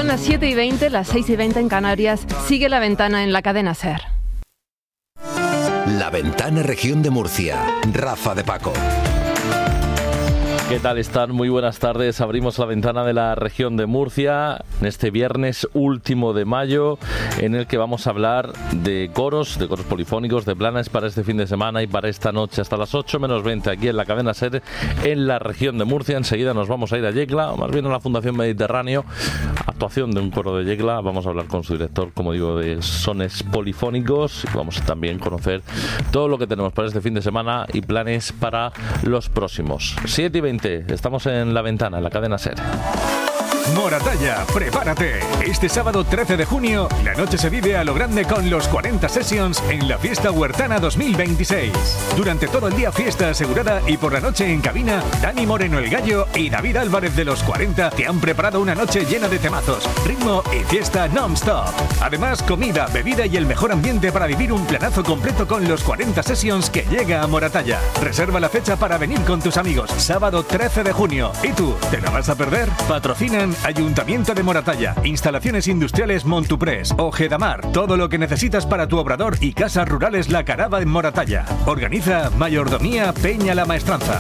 Son las 7:20, las 6:20 en Canarias. Sigue La Ventana en la cadena SER. La Ventana, región de Murcia. Rafa de Paco. ¿Qué tal están? Muy buenas tardes. Abrimos la ventana de la región de Murcia en este viernes último de mayo, en el que vamos a hablar de coros polifónicos, de planes para este fin de semana y para esta noche hasta las 8 menos 20 aquí en la cadena SER en la región de Murcia. Enseguida nos vamos a ir a Yecla, o más bien a la Fundación Mediterráneo. Actuación de un coro de Yecla. Vamos a hablar con su director, como digo, de sones polifónicos. Y vamos a también conocer todo lo que tenemos para este fin de semana y planes para los próximos. 7:20. Estamos en La Ventana, en la cadena SER. Moratalla, prepárate. Este sábado 13 de junio, la noche se vive a lo grande con los 40 Sessions en la Fiesta Huertana 2026. Durante todo el día fiesta asegurada y por la noche en cabina, Dani Moreno el Gallo y David Álvarez de los 40 te han preparado una noche llena de temazos, ritmo y fiesta non-stop. Además, comida, bebida y el mejor ambiente para vivir un planazo completo con los 40 Sessions que llega a Moratalla. Reserva la fecha para venir con tus amigos. Sábado 13 de junio. ¿Y tú? ¿Te la vas a perder? Patrocinan Ayuntamiento de Moratalla, Instalaciones Industriales Montuprés, Ojedamar, todo lo que necesitas para tu obrador y casas rurales La Carava en Moratalla. Organiza Mayordomía Peña La Maestranza.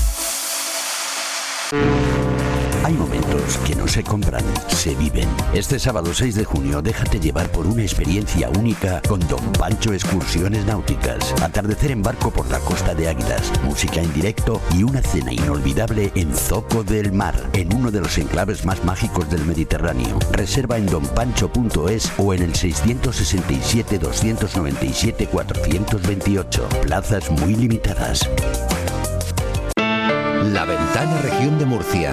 Hay momentos que no se compran, se viven. Este sábado 6 de junio déjate llevar por una experiencia única con Don Pancho Excursiones Náuticas. Atardecer en barco por la costa de Águilas, música en directo y una cena inolvidable en Zoco del Mar, en uno de los enclaves más mágicos del Mediterráneo. Reserva en donpancho.es o en el 667 297 428. Plazas muy limitadas. La Ventana, región de Murcia.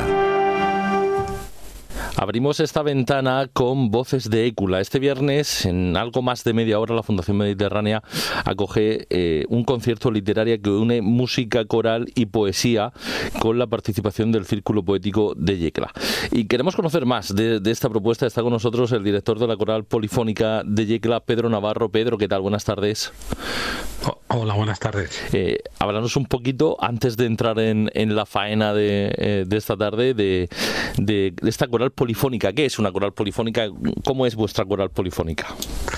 Abrimos esta ventana con Voces de Écula. Este viernes, en algo más de media hora, la Fundación Mediterránea acoge un concierto literario que une música coral y poesía con la participación del Círculo Poético de Yecla. Y queremos conocer más de esta propuesta. Está con nosotros el director de la Coral Polifónica de Yecla, Pedro Navarro. Pedro, ¿qué tal? Buenas tardes. Hola, buenas tardes. Háblanos un poquito, antes de entrar en la faena de esta tarde, de esta coral polifónica. ¿Qué es una coral polifónica? ¿Cómo es vuestra coral polifónica?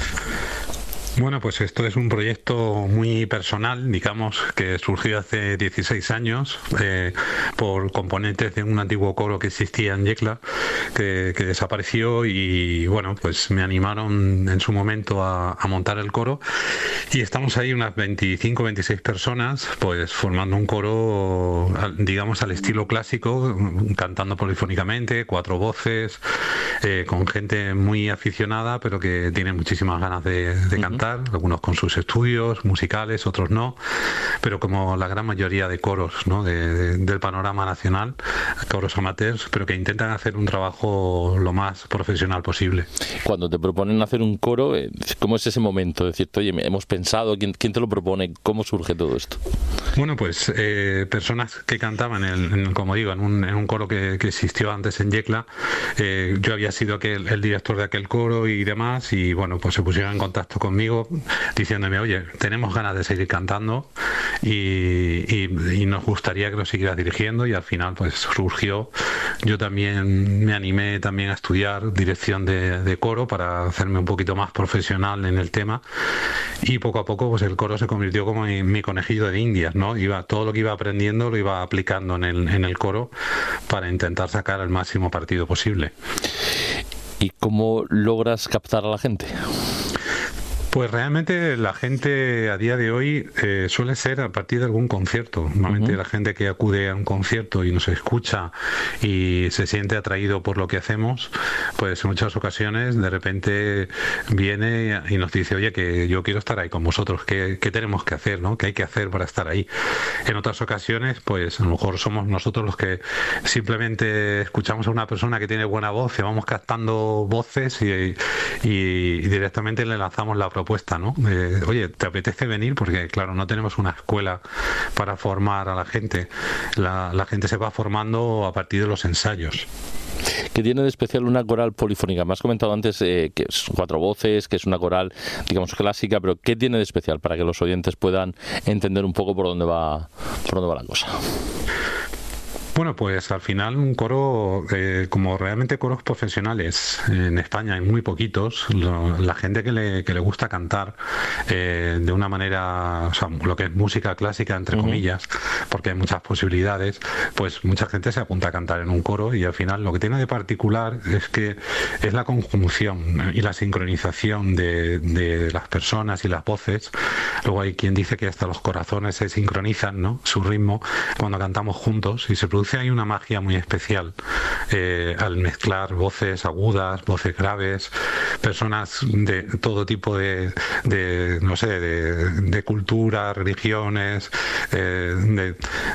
Bueno, pues esto es un proyecto muy personal, digamos, que surgió hace 16 años por componentes de un antiguo coro que existía en Yecla, que desapareció y, bueno, pues me animaron en su momento a montar el coro y estamos ahí unas 25, 26 personas, pues formando un coro, digamos, al estilo clásico, cantando polifónicamente, 4 voces, con gente muy aficionada, pero que tiene muchísimas ganas de cantar. Algunos con sus estudios musicales, otros no, pero como la gran mayoría de coros, ¿no? del panorama nacional, coros amateurs, pero que intentan hacer un trabajo lo más profesional posible. Cuando te proponen hacer un coro, ¿cómo es ese momento? Es decir, oye, hemos pensado, ¿quién te lo propone? ¿Cómo surge todo esto? Bueno, pues personas que cantaban, como digo, en un coro que existió antes en Yecla. Yo había sido el director de aquel coro y demás, y bueno, pues se pusieron en contacto conmigo diciéndome, oye, tenemos ganas de seguir cantando y nos gustaría que lo siguieras dirigiendo, y al final pues surgió. Yo también me animé también a estudiar dirección de coro para hacerme un poquito más profesional en el tema, y poco a poco pues el coro se convirtió como en mi conejillo de indias, ¿no? Todo lo que iba aprendiendo lo iba aplicando en el coro para intentar sacar el máximo partido posible. ¿Y cómo logras captar a la gente? Pues realmente la gente a día de hoy suele ser a partir de algún concierto. Normalmente la gente que acude a un concierto y nos escucha y se siente atraído por lo que hacemos, pues en muchas ocasiones de repente viene y nos dice, oye, que yo quiero estar ahí con vosotros, ¿qué tenemos que hacer, ¿no? ¿Qué hay que hacer para estar ahí? En otras ocasiones, pues a lo mejor somos nosotros los que simplemente escuchamos a una persona que tiene buena voz y vamos captando voces y directamente le lanzamos la propuesta, ¿no? Oye, ¿te apetece venir? Porque claro, no tenemos una escuela para formar a la gente. La gente se va formando a partir de los ensayos. ¿Qué tiene de especial una coral polifónica? Me has comentado antes que es 4 voces, que es una coral, digamos, clásica, pero ¿qué tiene de especial para que los oyentes puedan entender un poco por dónde va la cosa? Bueno, pues al final un coro, como realmente coros profesionales en España hay muy poquitos, la gente que le gusta cantar de una manera, o sea, lo que es música clásica, entre comillas, porque hay muchas posibilidades, pues mucha gente se apunta a cantar en un coro y al final lo que tiene de particular es que es la conjunción y la sincronización de las personas y las voces. Luego hay quien dice que hasta los corazones se sincronizan, ¿no? Su ritmo cuando cantamos juntos y se produce ahí una magia muy especial al mezclar voces agudas, voces graves, personas de todo tipo de cultura, religiones, de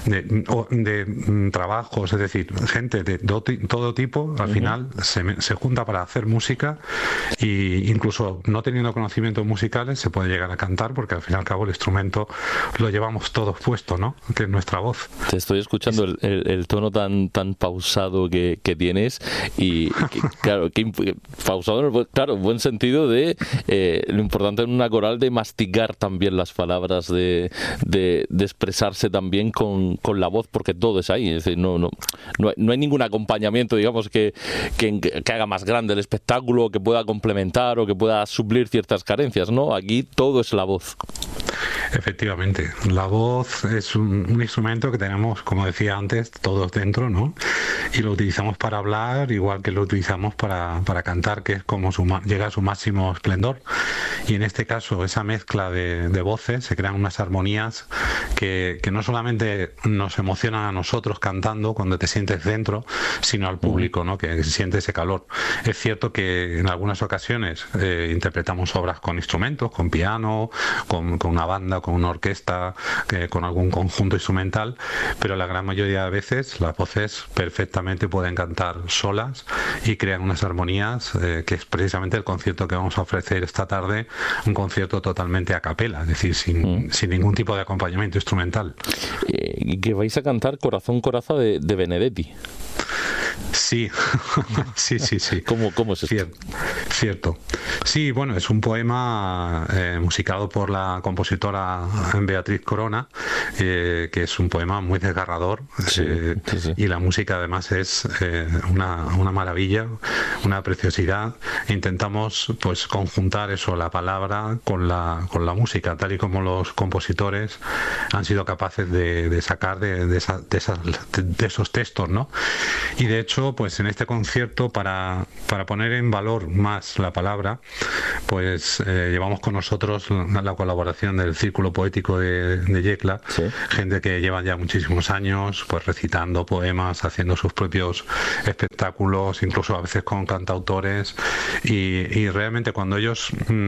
trabajos, es decir, gente de todo tipo, al final se junta para hacer música e incluso no teniendo conocimientos musicales se puede llegar a cantar porque al fin y al cabo el instrumento lo llevamos todos puesto, ¿no? Que es nuestra voz. Te estoy escuchando el tono tan pausado que tienes y claro, pausado, claro, buen sentido de lo importante en una coral de masticar también las palabras, de expresarse también con la voz, porque todo es ahí, es decir, no hay ningún acompañamiento, digamos, que haga más grande el espectáculo, que pueda complementar o que pueda suplir ciertas carencias, ¿no? Aquí todo es la voz. Efectivamente, la voz es un instrumento que tenemos, como decía antes, todos dentro, ¿no? Y lo utilizamos para hablar, igual que lo utilizamos para cantar, que es como llega a su máximo esplendor. Y en este caso, esa mezcla de voces, se crean unas armonías que no solamente nos emocionan a nosotros cantando cuando te sientes dentro, sino al público, ¿no? Que siente ese calor. Es cierto que en algunas ocasiones interpretamos obras con instrumentos, con piano, con una banda, con una orquesta, con algún conjunto instrumental, pero la gran mayoría de veces las voces perfectamente pueden cantar solas y crean unas armonías que es precisamente el concierto que vamos a ofrecer esta tarde, un concierto totalmente a capela, es decir, sin ningún tipo de acompañamiento instrumental. Que vais a cantar Corazón Coraza de Benedetti. Sí, sí. ¿Cómo es esto? Cierto. Sí, bueno, es un poema musicado por la compositora Beatriz Corona, que es un poema muy desgarrador, sí. Y la música además es una maravilla, una preciosidad. Intentamos pues conjuntar eso, la palabra con la música, tal y como los compositores han sido capaces de sacar de esos textos, ¿no? Y de hecho, pues en este concierto, para poner en valor más la palabra, pues llevamos con nosotros la colaboración del Círculo Poético de Yecla, ¿sí? Gente que lleva ya muchísimos años pues recitando poemas, haciendo sus propios espectáculos, incluso a veces con cantautores, y realmente cuando ellos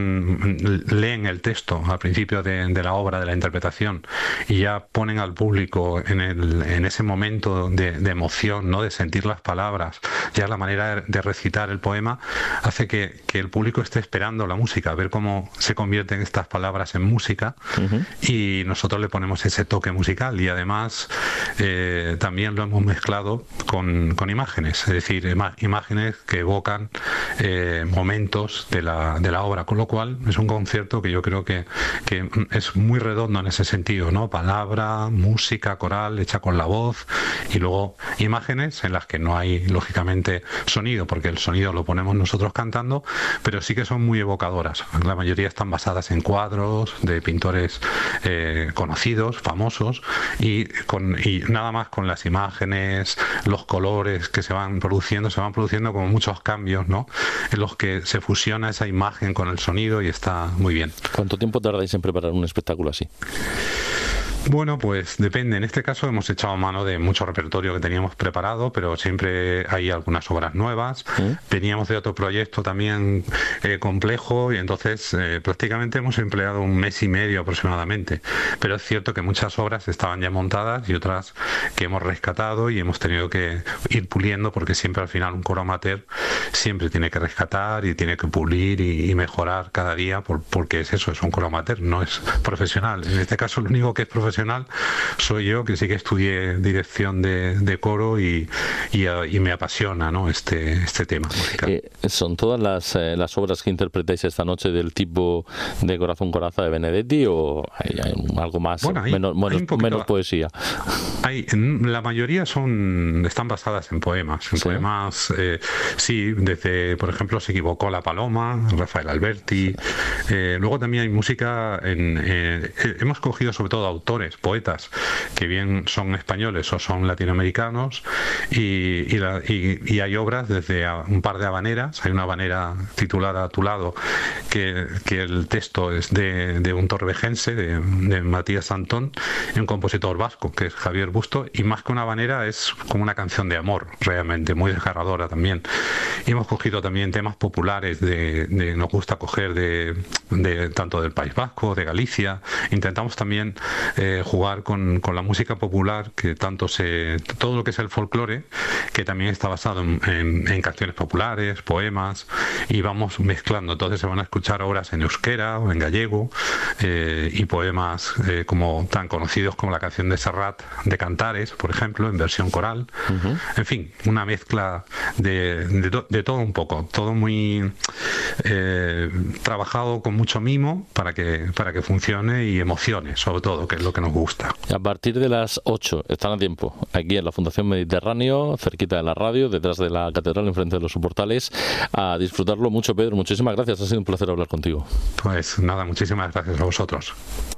leen el texto al principio de la obra, de la interpretación, y ya ponen al público en ese momento de emoción, ¿no? De sentir las palabras, ya la manera de recitar el poema hace que el público esté esperando la música, a ver cómo se convierten estas palabras en música, y nosotros le ponemos ese toque musical, y además también lo hemos mezclado con imágenes, es decir, imágenes que evocan momentos de la obra, con lo cual es un concierto que yo creo que es muy redondo en ese sentido, ¿no? Palabra, música coral hecha con la voz, y luego imágenes en las que no hay lógicamente sonido, porque el sonido lo ponemos nosotros cantando, pero sí que son muy evocadoras. La mayoría están basadas en cuadros de pintores conocidos, famosos, y nada más con las imágenes, los colores que se van produciendo como muchos cambios, ¿no? En los que se fusiona esa imagen con el sonido y está muy bien. ¿Cuánto tiempo tardáis en preparar un espectáculo así? Bueno, pues depende. En este caso hemos echado mano de mucho repertorio que teníamos preparado, pero siempre hay algunas obras nuevas. Veníamos de otro proyecto también complejo, y entonces prácticamente hemos empleado 1 mes y medio aproximadamente. Pero es cierto que muchas obras estaban ya montadas y otras que hemos rescatado y hemos tenido que ir puliendo, porque siempre al final un coro amateur siempre tiene que rescatar y tiene que pulir y mejorar cada día porque es eso, es un coro amateur, no es profesional. En este caso lo único que es profesional soy yo, que sí que estudié dirección de coro y me apasiona, ¿no? este tema musical. ¿Son todas las obras que interpretáis esta noche del tipo de Corazón Coraza de Benedetti o hay algo más, bueno, menos poesía? La mayoría están basadas en poemas. Poemas, sí, desde, por ejemplo, Se equivocó la paloma, Rafael Alberti. Luego también hay música, hemos cogido sobre todo autores, poetas, que bien son españoles o son latinoamericanos, y hay obras desde un par de habaneras. Hay una habanera titulada A tu lado, que el texto es de un torvejense, de Matías Antón, y un compositor vasco, que es Javier Busto, y más que una habanera es como una canción de amor, realmente, muy desgarradora también. Y hemos cogido también temas populares, nos gusta coger de tanto del País Vasco, de Galicia. Intentamos también jugar con la música popular, que todo lo que es el folclore, que también está basado en canciones populares, poemas, y vamos mezclando. Entonces se van a escuchar obras en euskera o en gallego, y poemas como tan conocidos como la canción de Serrat de Cantares, por ejemplo, en versión coral. En fin, una mezcla de todo un poco, todo muy trabajado con mucho mimo para que funcione y emocione, sobre todo, que es lo que nos gusta. A partir de las 8 están a tiempo aquí en la Fundación Mediterráneo, cerquita de la radio, detrás de la catedral, enfrente de los soportales, a disfrutarlo mucho. Pedro, muchísimas gracias, ha sido un placer hablar contigo. Pues nada, muchísimas gracias a vosotros.